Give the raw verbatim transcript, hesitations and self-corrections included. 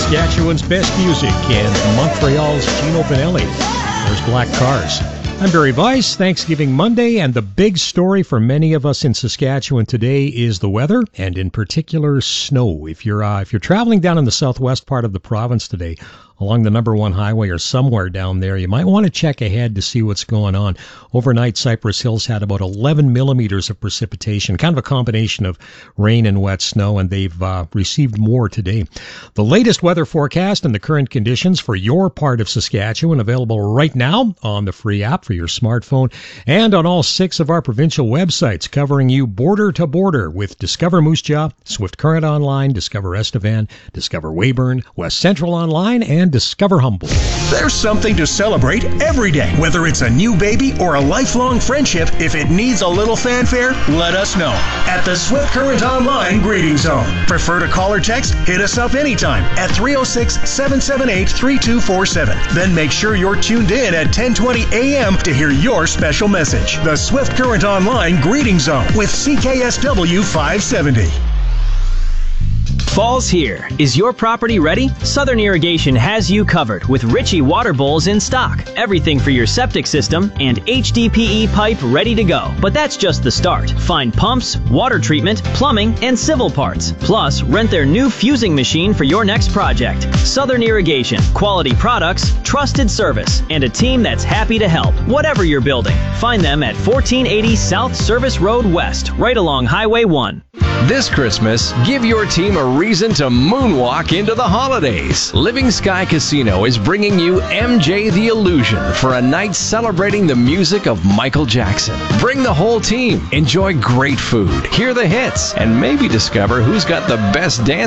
Saskatchewan's best music and Montreal's Gino Vanelli. There's Black Cars. I'm Barry Weiss. Thanksgiving Monday, and the big story for many of us in Saskatchewan today is the weather, and in particular, snow. If you're uh, if you're traveling down in the southwest part of the province today, along the number one highway or somewhere down there, you might want to check ahead to see what's going on. Overnight, Cypress Hills had about eleven millimeters of precipitation, kind of a combination of rain and wet snow, and they've uh, received more today. The latest weather forecast and the current conditions for your part of Saskatchewan available right now on the free app for your smartphone and on all six of our provincial websites, covering you border to border with Discover Moose Jaw, Swift Current Online, Discover Estevan, Discover Weyburn, West Central Online, and Discover Humboldt. There's something to celebrate every day. Whether it's a new baby or a lifelong friendship, if it needs a little fanfare, let us know at the Swift Current Online Greeting Zone. Prefer to call or text? Hit us up anytime at three oh six, seven seven eight, three two four seven. Then make sure you're tuned in at ten twenty a.m. to hear your special message. The Swift Current Online Greeting Zone with C K S W five seventy. Fall's here. Is your property ready? Southern Irrigation has you covered with Ritchie water bowls in stock. Everything for your septic system and H D P E pipe ready to go. But that's just the start. Find pumps, water treatment, plumbing, and civil parts. Plus, rent their new fusing machine for your next project. Southern Irrigation. Quality products, trusted service, and a team that's happy to help. Whatever you're building. Find them at fourteen eighty South Service Road West, right along Highway one. This Christmas, give your team a reason to moonwalk into the holidays. Living Sky Casino is bringing you M J the Illusion for a night celebrating the music of Michael Jackson. Bring the whole team, enjoy great food, hear the hits, and maybe discover who's got the best dance